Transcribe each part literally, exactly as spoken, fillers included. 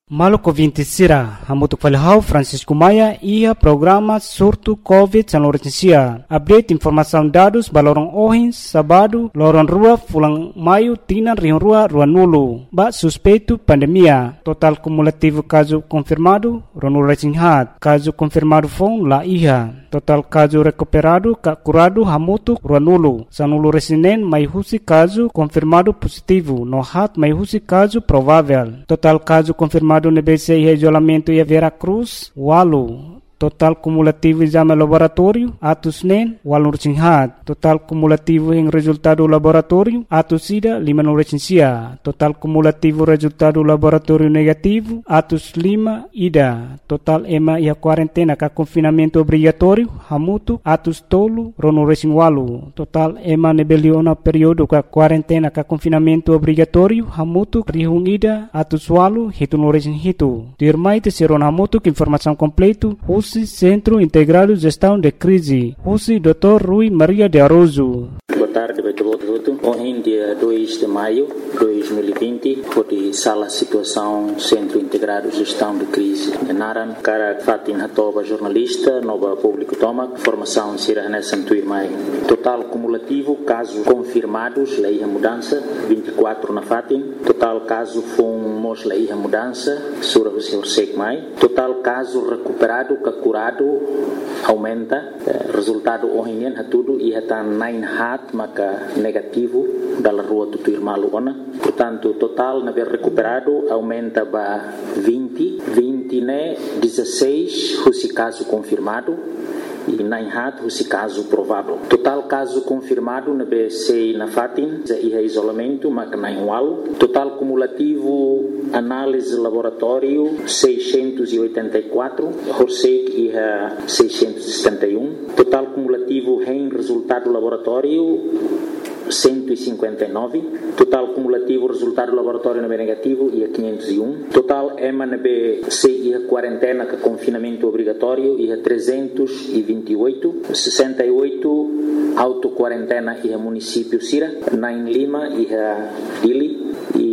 Maluco vinte sira, hamutuk falhau Francisco Maia ia programa surto Covid san Lorensia. Update informação dados balorong ohin sabado lorong rua fulang maio tinan rion rua rua nulu. Ba suspeito pandemia. Total cumulativo caso confirmado ronu resinhat. Caso confirmado fon la iha. Total caso recuperado ka curado hamutuk rua nulu. Sanulu resinen mai husi caso confirmado positivo. No hat mai husi caso provável. Total caso confirmado no B C I isolamento e a Vera Cruz, Walu. Total cumulativo exame laboratório, atos nen, walu resinhat. Total cumulativo em resultado laboratório, atos ida, lima no resinsia. Total cumulativo resultado laboratório negativo, atos lima, ida. Total ema e a quarentena ka confinamento obrigatório, hamutu, atos tolo, rono resin walu. Total ema nebeliona período ka quarentena ka confinamento obrigatório, hamutu, rihung ida, atos walu, hitu no resin hitu. Dirmai te seron hamutu, informação completo, Centro Integrado de Gestão de Crise, U C I doutor Rui Maria de Aroso. Boa tarde, Beto. Ontem, dia dois de maio de dois mil e vinte, foi sala situação Centro Integrado de Gestão de Crise de Naran, cara Fatin Hatoba, jornalista, nova público toma, formação Sira Nessa Tuirmai. Total cumulativo, casos confirmados, lei a mudança, vinte e quatro na Fatin. Total caso fomos lei a mudança, Sura Hussein Mai. Total caso recuperado, curado, aumenta. Resultado ontem é tudo e está nine hat maka negativo da rua do Tuirmalu ona. Portanto, total na ver recuperado aumenta para vinte, vinte né, dezesseis, esse caso confirmado e nine hat, esse caso provável. Total caso confirmado na B C na Fatin, e isolamento, maka nine wal. Total cumulativo análise laboratório seiscentos e oitenta e quatro, Horsek e seiscentos e setenta e um. Total cumulativo em resultado laboratório cento e cinquenta e nove. Total cumulativo resultado laboratório na B negativo e a quinhentos e um. Total E M A na B C e a quarentena com confinamento obrigatório e a trezentos e vinte e oito. sessenta e oito auto-quarentena e a município Sira. nove Lima e a Dili.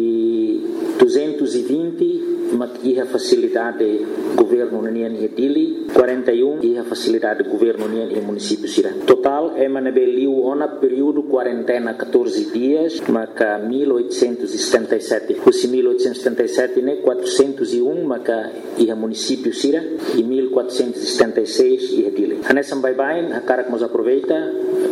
E duzentos e vinte e a facilidade governo União e Dili, quarenta e um e a facilidade governo União e município Sira. Total é manabeliu ona período quarentena catorze dias, maca mil oitocentos e setenta e sete. Os mil oitocentos e setenta e sete né quatrocentos e um maca e a município Sira e mil quatrocentos e setenta e seis e a Dili. Hanesam bye bye, a cara que nos aproveita.